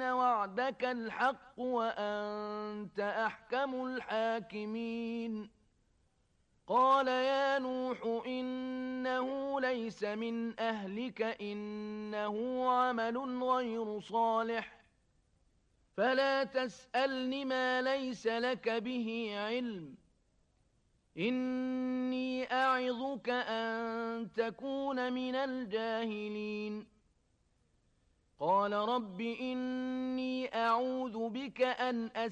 وعدك الحق وأنت أحكم الحاكمين. قال يا نوح إنه ليس من أهلك إنه عمل غير صالح فلا تسألني ما ليس لك به علم إني أعظك أن تكون من الجاهلين. قال رب إني أعوذ بك أن